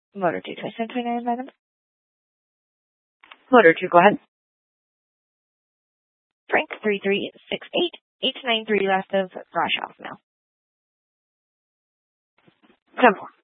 Motor 2, 2729, madam. Motor 2, go ahead. Frank 3368 893 left of Brashoff now. 10-4.